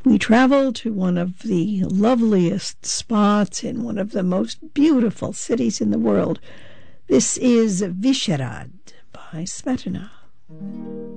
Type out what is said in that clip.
We travel to one of the loveliest spots in one of the most beautiful cities in the world. This is Vysehrad by Smetana.